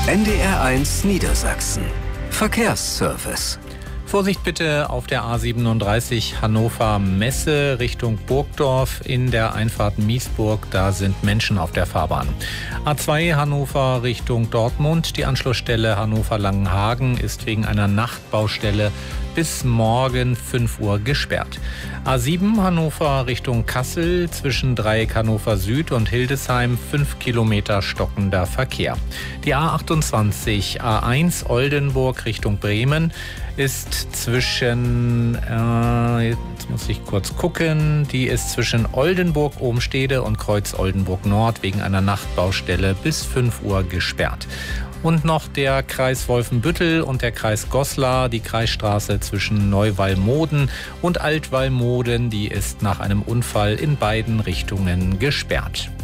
NDR1 Niedersachsen. Verkehrsservice. Vorsicht bitte auf der A37 Hannover-Messe Richtung Burgdorf in der Einfahrt Miesburg. Da sind Menschen auf der Fahrbahn. A2 Hannover Richtung Dortmund. Die Anschlussstelle Hannover-Langenhagen ist wegen einer Nachtbaustelle bis morgen 5 Uhr gesperrt. A7 Hannover Richtung Kassel zwischen Dreieck Hannover Süd und Hildesheim 5 Kilometer stockender Verkehr. Die A28 A1 Oldenburg Richtung Bremen ist zwischen, jetzt muss ich kurz gucken, die ist zwischen Oldenburg-Ohmstede und Kreuz-Oldenburg-Nord wegen einer Nachtbaustelle bis 5 Uhr gesperrt. Und noch der Kreis Wolfenbüttel und der Kreis Goslar, die Kreisstraße zwischen Neuwallmoden und Altwallmoden, die ist nach einem Unfall in beiden Richtungen gesperrt.